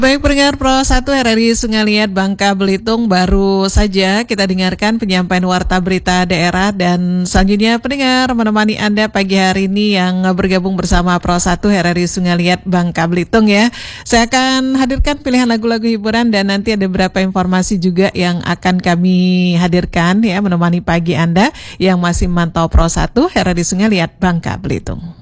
Baik pendengar Pro 1 RRI Sungai Liat Bangka Belitung, baru saja kita dengarkan penyampaian warta berita daerah, dan selanjutnya pendengar menemani Anda pagi hari ini yang bergabung bersama Pro 1 RRI Sungai Liat Bangka Belitung ya. Saya akan hadirkan pilihan lagu-lagu hiburan dan nanti ada beberapa informasi juga yang akan kami hadirkan ya, menemani pagi Anda yang masih memantau Pro 1 RRI Sungai Liat Bangka Belitung.